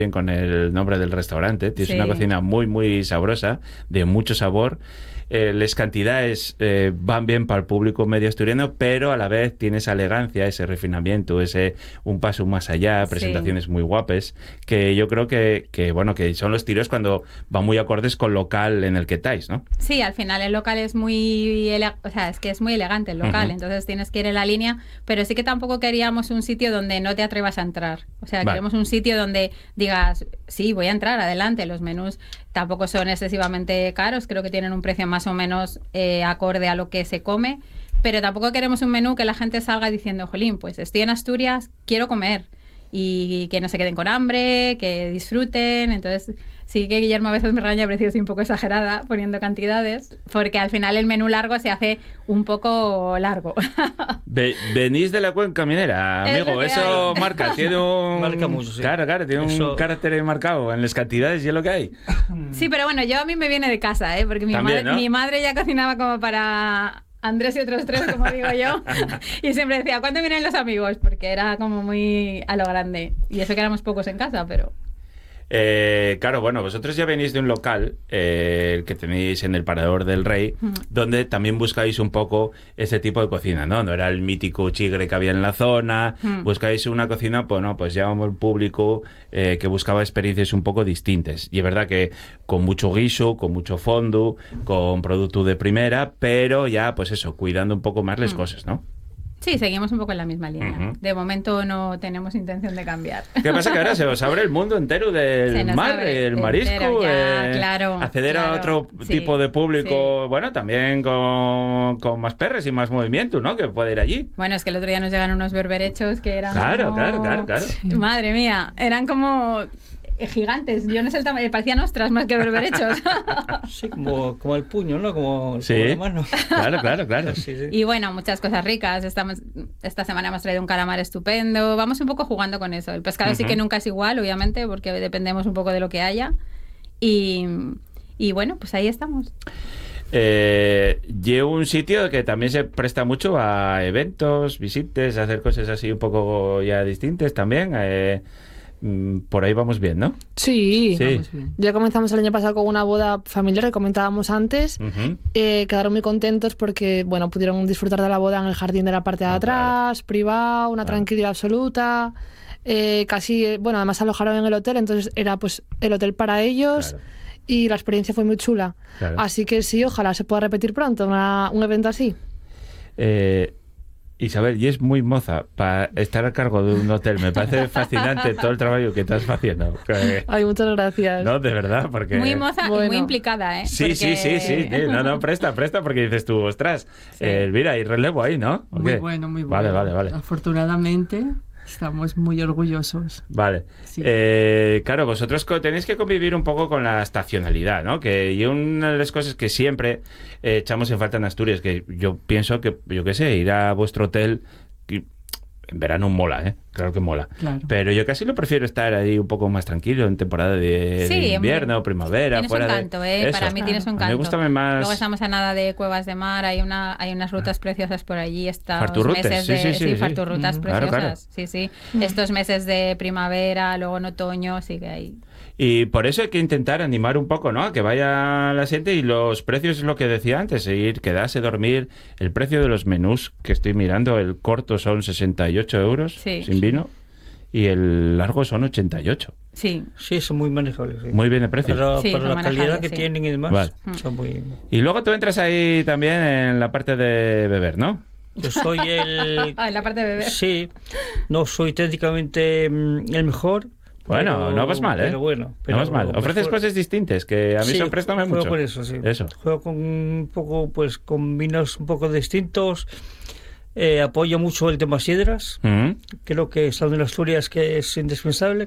con el nombre del restaurante. Tienes una cocina muy, muy sabrosa, de mucho sabor. Las cantidades van bien para el público medio asturiano, pero a la vez tiene esa elegancia, ese refinamiento, ese un paso más allá, presentaciones muy guapas, que yo creo que son los tiros cuando van muy acordes con el local en el que estáis, ¿no? Sí, al final el local es muy es muy elegante el local, entonces tienes que ir en la línea, pero sí que tampoco queríamos un sitio donde no te atrevas a entrar. O sea, queremos un sitio donde digas, sí, voy a entrar, adelante. Los menús tampoco son excesivamente caros, creo que tienen un precio más o menos acorde a lo que se come, pero tampoco queremos un menú que la gente salga diciendo, jolín, pues estoy en Asturias, quiero comer, y que no se queden con hambre, que disfruten. Entonces sí que Guillermo a veces me regaña, pero sí un poco exagerada poniendo cantidades, porque al final el menú largo se hace un poco largo. Venís de la cuenca minera, amigo, eso marca, tiene un... Marca mucho, sí. Claro, tiene un carácter marcado en las cantidades y es lo que hay. Sí, pero bueno, a mí me viene de casa, porque mi madre ya cocinaba como para Andrés y otros 3, como digo yo, y siempre decía, ¿cuándo vienen los amigos? Porque era como muy a lo grande, y eso que éramos pocos en casa, pero... Claro, bueno, vosotros ya venís de un local que tenéis en el Parador del Rey, donde también buscáis un poco ese tipo de cocina, ¿no? No era el mítico chigre que había en la zona, buscáis una cocina, pues llevamos el público que buscaba experiencias un poco distintas. Y es verdad que con mucho guiso, con mucho fondo, con producto de primera, pero ya, pues eso, cuidando un poco más las cosas, ¿no? Sí, seguimos un poco en la misma línea. De momento no tenemos intención de cambiar. ¿Qué pasa? Que ahora se os abre el mundo entero del mar, el marisco, acceder a otro tipo de público, bueno, también con más perres y más movimiento, ¿no? Que puede ir allí. Bueno, es que el otro día nos llegaron unos berberechos que eran Claro. Madre mía, eran como... gigantes, yo no sé el tamaño, parecían ostras más que berberechos. Sí, como el puño, ¿no? Como la mano. Claro. Sí. Y bueno, muchas cosas ricas. Esta semana hemos traído un calamar estupendo. Vamos un poco jugando con eso. El pescado sí que nunca es igual, obviamente, porque dependemos un poco de lo que haya. Y bueno, pues ahí estamos. Llevo un sitio que también se presta mucho a eventos, visitas, a hacer cosas así un poco ya distintas también. Por ahí vamos bien, ¿no? Sí. Vamos bien. Ya comenzamos el año pasado con una boda familiar que comentábamos antes. Quedaron muy contentos porque, bueno, pudieron disfrutar de la boda en el jardín de la parte de atrás, privado, una tranquilidad absoluta. Además alojaron en el hotel, entonces era pues el hotel para ellos. Y la experiencia fue muy chula. Así que sí, ojalá se pueda repetir pronto un evento así. Isabel, y es muy moza para estar a cargo de un hotel. Me parece fascinante todo el trabajo que estás haciendo. Ay, muchas gracias. No, de verdad, porque... Muy moza y muy implicada, ¿eh? Sí. No, presta, porque dices tú, ostras, Elvira, hay relevo ahí, ¿no? Muy bueno. Vale. Afortunadamente... estamos muy orgullosos. Vale. Sí. Claro, vosotros tenéis que convivir un poco con la estacionalidad, ¿no? Que una de las cosas que siempre echamos en falta en Asturias, que yo pienso que, yo qué sé, ir a vuestro hotel... En verano mola, ¿eh? Claro que mola. Claro. Pero yo casi lo prefiero estar ahí un poco más tranquilo en temporada de invierno, primavera, tienes fuera un encanto, de... Para mí tienes un encanto. Me gusta más... Luego estamos a nada de cuevas de mar, hay unas rutas preciosas por allí. Farturrutes, meses de farturrutas preciosas. Claro. Sí. Estos meses de primavera, luego en otoño, sí que hay... Y por eso hay que intentar animar un poco, ¿no? A que vaya la gente, y los precios es lo que decía antes, quedarse, dormir. El precio de los menús que estoy mirando, el corto son 68 euros sin vino y el largo son 88. Sí, son muy manejables. Sí. Muy bien de precio. Para la calidad que tienen y demás, son muy... Y luego tú entras ahí también en la parte de beber, ¿no? Yo soy en la parte de beber. Sí, no soy técnicamente el mejor. Bueno, no vas mal, ¿eh? Pero bueno. No vas mal. Ofreces cosas distintas que a mí sorpréndeme mucho. Juego con eso, sí. Juego con un poco, pues, con vinos un poco distintos. Apoyo mucho el tema sidras. Creo que estando en Asturias que es indispensable.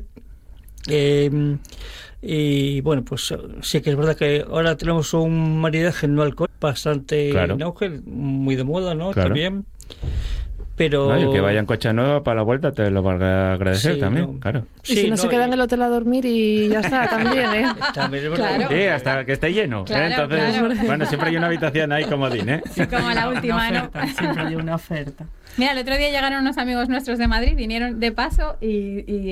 Y bueno, pues sí que es verdad que ahora tenemos un maridaje no alcohol bastante en auge, muy de moda, ¿no? Claro. También. Pero... No, y que vayan coche nuevo para la vuelta te lo van a agradecer también, claro. Y si no se queda en el hotel a dormir y ya está, también, ¿eh? También es verdad. Claro. Sí, hasta que esté lleno. Claro, Entonces, bueno, siempre hay una habitación ahí comodín, ¿eh? Sí, como la última, ¿no? Siempre hay una oferta. Mira, el otro día llegaron unos amigos nuestros de Madrid, vinieron de paso y